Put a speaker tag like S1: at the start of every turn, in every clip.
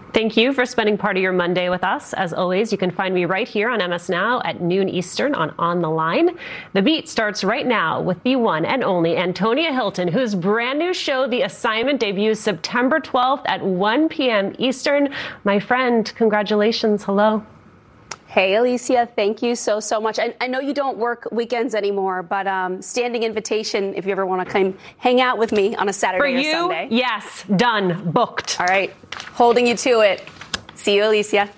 S1: Thank you for spending part of your Monday with us. As always, you can find me right here on MS Now at noon Eastern on The Line. The Beat starts right now with the one and only Antonia Hilton, whose brand new show, The Assignment, debuts September 12th at 1 p.m. Eastern. My friend, congratulations. Hello.
S2: Hey, Alicia, thank you so much. I know you don't work weekends anymore, but standing invitation if you ever want to come hang out with me on a Saturday or Sunday.
S1: For you, yes, done, booked.
S2: All right, holding you to it. See you, Alicia.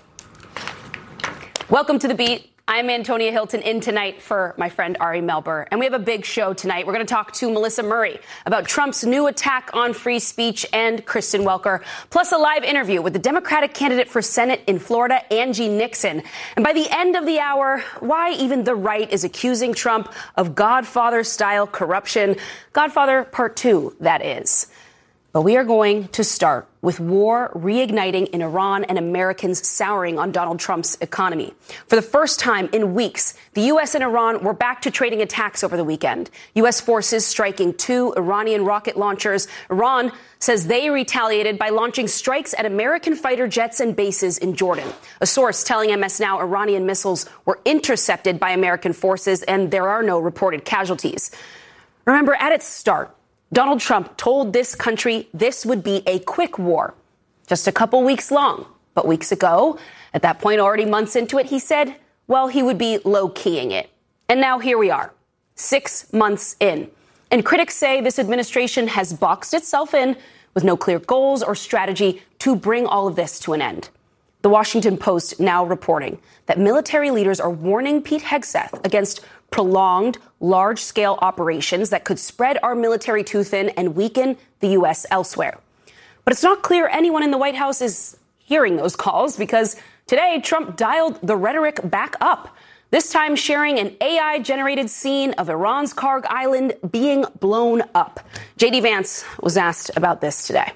S2: Welcome to The Beat. I'm Antonia Hilton in tonight for my friend Ari Melber. And we have a big show tonight. We're going to talk to Melissa Murray about Trump's new attack on free speech and Kristen Welker, plus a live interview with the Democratic candidate for Senate in Florida, Angie Nixon. And by the end of the hour, why even the right is accusing Trump of Godfather-style corruption. Godfather Part 2, that is. But we are going to start with war reigniting in Iran and Americans souring on Donald Trump's economy. For the first time in weeks, the U.S. and Iran were back to trading attacks over the weekend. U.S. forces striking 2 Iranian rocket launchers. Iran says they retaliated by launching strikes at American fighter jets and bases in Jordan. A source telling MS Now Iranian missiles were intercepted by American forces and there are no reported casualties. Remember, at its start, Donald Trump told this country this would be a quick war, just a couple weeks long. But weeks ago, at that point, already months into it, he said, well, he would be low-keying it. And now here we are, 6 months in. And critics say this administration has boxed itself in with no clear goals or strategy to bring all of this to an end. The Washington Post now reporting that military leaders are warning Pete Hegseth against prolonged, large-scale operations that could spread our military too thin and weaken the U.S. elsewhere. But it's not clear anyone in the White House is hearing those calls because today Trump dialed the rhetoric back up, this time sharing an AI-generated scene of Iran's Karg Island being blown up. J.D. Vance was asked about this today.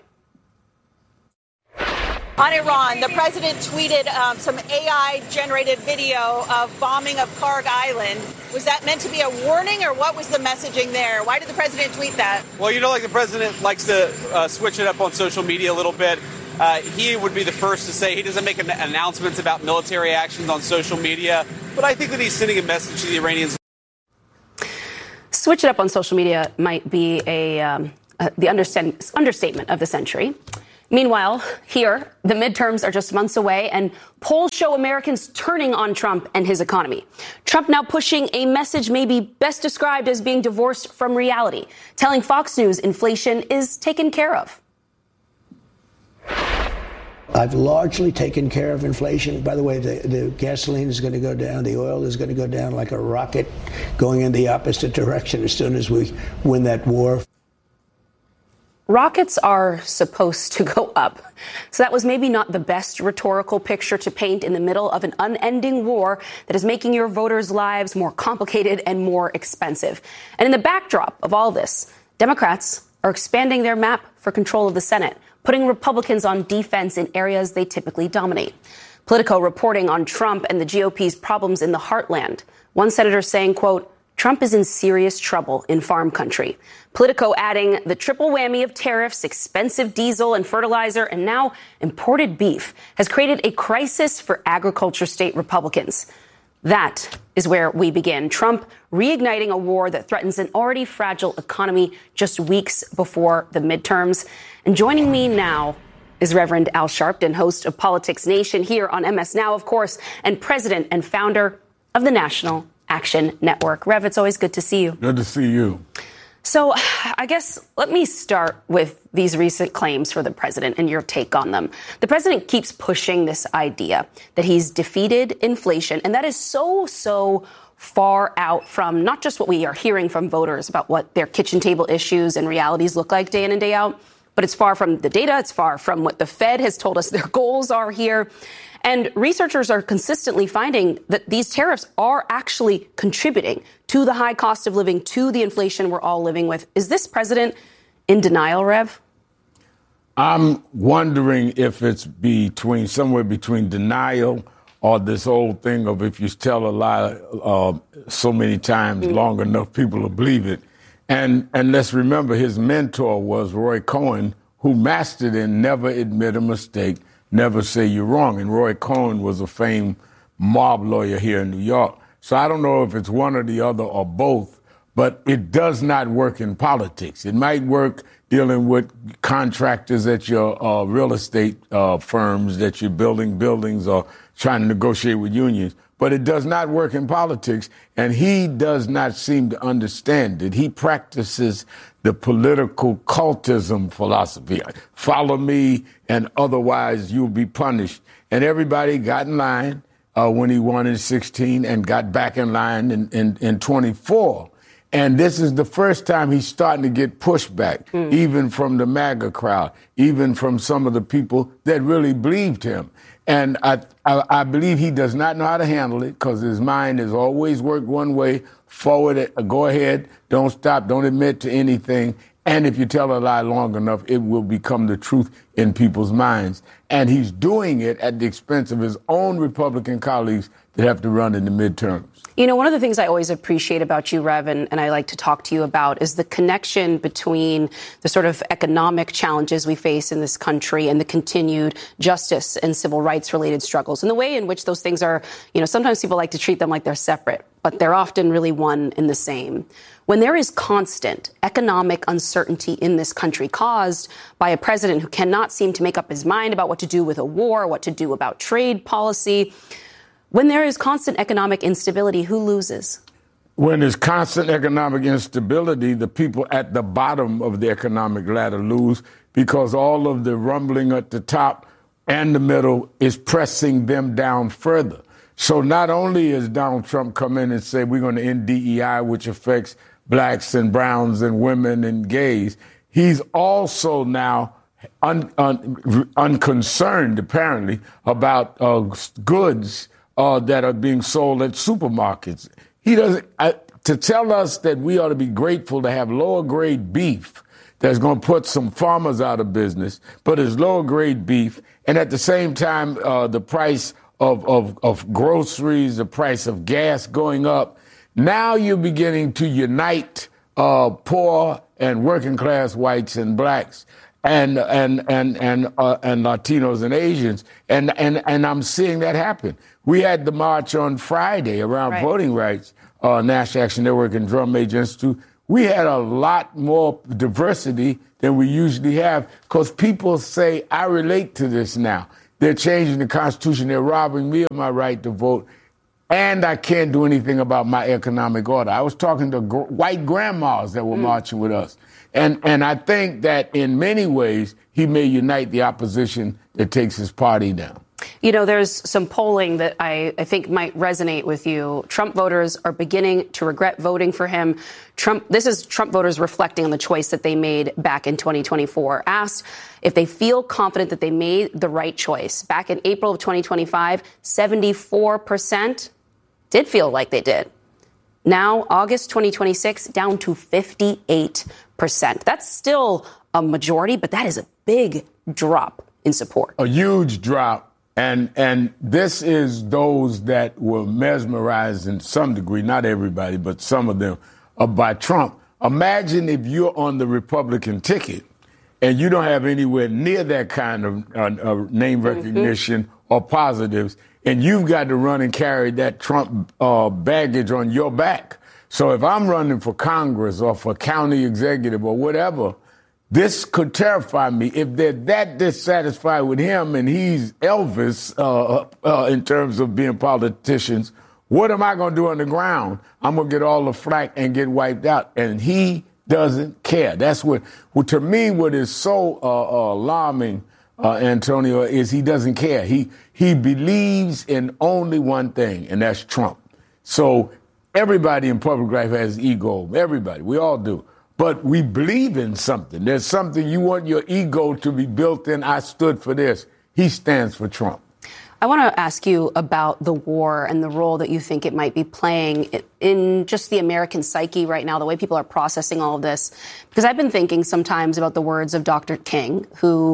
S3: On Iran, the president tweeted some AI-generated video of bombing of Karg Island. Was that meant to be a warning, or what was the messaging there? Why did the president tweet that?
S4: Well, the president likes to switch it up on social media a little bit. He would be the first to say he doesn't make announcements about military actions on social media, but I think that he's sending a message to the Iranians.
S2: Switch it up on social media might be the understatement of the century. Meanwhile, here, the midterms are just months away, and polls show Americans turning on Trump and his economy. Trump now pushing a message maybe best described as being divorced from reality, telling Fox News inflation is taken care of.
S5: I've largely taken care of inflation. By the way, the gasoline is going to go down. The oil is going to go down like a rocket going in the opposite direction as soon as we win that war.
S2: Rockets are supposed to go up. So that was maybe not the best rhetorical picture to paint in the middle of an unending war that is making your voters' lives more complicated and more expensive. And in the backdrop of all this, Democrats are expanding their map for control of the Senate, putting Republicans on defense in areas they typically dominate. Politico reporting on Trump and the GOP's problems in the heartland. One senator saying, quote, Trump is in serious trouble in farm country. Politico adding the triple whammy of tariffs, expensive diesel and fertilizer, and now imported beef has created a crisis for agriculture state Republicans. That is where we begin. Trump reigniting a war that threatens an already fragile economy just weeks before the midterms. And joining me now is Reverend Al Sharpton, host of Politics Nation here on MS Now, of course, and president and founder of the National Action Network. Rev, it's always good to see you.
S6: Good to see you.
S2: So I guess let me start with these recent claims for the president and your take on them. The president keeps pushing this idea that he's defeated inflation, and that is so far out from not just what we are hearing from voters about what their kitchen table issues and realities look like day in and day out, but it's far from the data. It's far from what the Fed has told us their goals are here. And researchers are consistently finding that these tariffs are actually contributing to the high cost of living, to the inflation we're all living with. Is this president in denial, Rev?
S6: I'm wondering if it's somewhere between denial or this old thing of if you tell a lie so many times long enough, people will believe it. And let's remember his mentor was Roy Cohn, who mastered in never admit a mistake. never say you're wrong. And Roy Cohn was a famed mob lawyer here in New York. So I don't know if it's one or the other or both, but it does not work in politics. It might work dealing with contractors at your real estate firms that you're building buildings or trying to negotiate with unions. But it does not work in politics, and he does not seem to understand it. He practices the political cultism philosophy. Follow me, and otherwise you'll be punished. And everybody got in line when he won in 16 and got back in line in 24. And this is the first time he's starting to get pushback, even from the MAGA crowd, even from some of the people that really believed him. And I believe he does not know how to handle it because his mind has always worked one way, forward, go ahead, don't stop, don't admit to anything. And if you tell a lie long enough, it will become the truth in people's minds. And he's doing it at the expense of his own Republican colleagues that have to run in the midterms.
S2: You know, one of the things I always appreciate about you, Rev, and I like to talk to you about is the connection between the sort of economic challenges we face in this country and the continued justice and civil rights related struggles, and the way in which those things are, you know, sometimes people like to treat them like they're separate, but they're often really one and the same. When there is constant economic uncertainty in this country caused by a president who cannot seem to make up his mind about what to do with a war, what to do about trade policy, when there is constant economic instability, who loses?
S6: When there's constant economic instability, the people at the bottom of the economic ladder lose because all of the rumbling at the top and the middle is pressing them down further. So not only is Donald Trump come in and say we're going to end DEI, which affects blacks and browns and women and gays, he's also now unconcerned, apparently, about goods that are being sold at supermarkets. He doesn't, to tell us that we ought to be grateful to have lower grade beef that's going to put some farmers out of business, but it's lower grade beef. And at the same time, the price of groceries, the price of gas going up. Now you're beginning to unite poor and working class whites and blacks and Latinos and Asians. And I'm seeing that happen. We had the march on Friday around voting rights, National Action Network and Drum Major Institute. We had a lot more diversity than we usually have because people say, I relate to this now. They're changing the Constitution. They're robbing me of my right to vote. And I can't do anything about my economic order. I was talking to white grandmas that were marching with us. And I think that in many ways, he may unite the opposition that takes his party down.
S2: You know, there's some polling that I think might resonate with you. Trump voters are beginning to regret voting for him. This is Trump voters reflecting on the choice that they made back in 2024. Asked if they feel confident that they made the right choice. Back in April of 2025, 74% did feel like they did. Now, August 2026, down to 58%. That's still a majority, but that is a big drop in support.
S6: A huge drop. And this is those that were mesmerized in some degree, not everybody, but some of them, by Trump. Imagine if you're on the Republican ticket and you don't have anywhere near that kind of name recognition or positives, and you've got to run and carry that Trump baggage on your back. So if I'm running for Congress or for county executive or whatever, this could terrify me. If they're that dissatisfied with him and he's Elvis in terms of being politicians, what am I going to do on the ground? I'm going to get all the flack and get wiped out. And he doesn't care. That's what to me, what is so alarming, Antonio, is he doesn't care. He believes in only one thing, and that's Trump. So everybody in public life has ego. Everybody. We all do. But we believe in something. There's something you want your ego to be built in. I stood for this. He stands for Trump.
S2: I want to ask you about the war and the role that you think it might be playing in just the American psyche right now, the way people are processing all of this. Because I've been thinking sometimes about the words of Dr. King, who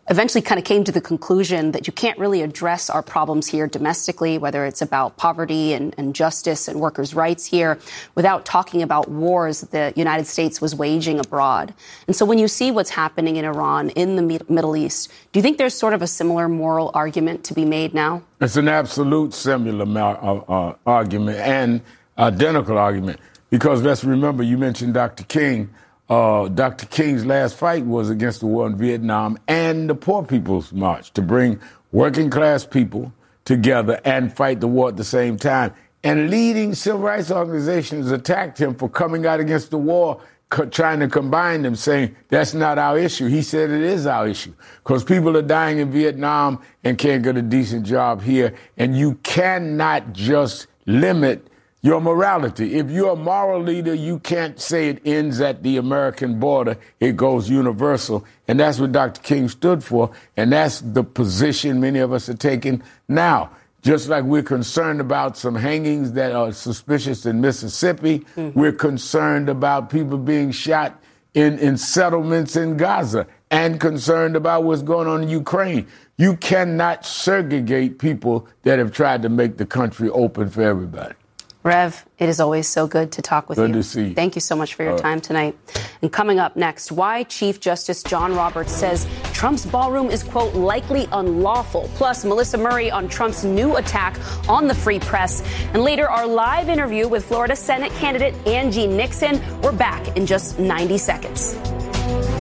S2: eventually kind of came to the conclusion that you can't really address our problems here domestically, whether it's about poverty and justice and workers' rights here, without talking about wars that the United States was waging abroad. And so when you see what's happening in Iran, in the Middle East, do you think there's sort of a similar moral argument to be made now? It's
S6: an absolute similar argument and identical argument, because let's remember, you mentioned Dr. King. Dr. King's last fight was against the war in Vietnam and the Poor People's March, to bring working class people together and fight the war at the same time. And leading civil rights organizations attacked him for coming out against the war, trying to combine them, saying that's not our issue. He said it is our issue, because people are dying in Vietnam and can't get a decent job here. And you cannot just limit your morality. If you're a moral leader, you can't say it ends at the American border. It goes universal. And that's what Dr. King stood for. And that's the position many of us are taking now. Just like we're concerned about some hangings that are suspicious in Mississippi, we're concerned about people being shot in settlements in Gaza, and concerned about what's going on in Ukraine. You cannot segregate people that have tried to make the country open for everybody.
S2: Rev, it is always so good to talk with you.
S6: Good to see you.
S2: Thank you so much for your time tonight. And coming up next, why Chief Justice John Roberts says Trump's ballroom is, quote, likely unlawful. Plus, Melissa Murray on Trump's new attack on the free press. And later, our live interview with Florida Senate candidate Angie Nixon. We're back in just 90 seconds.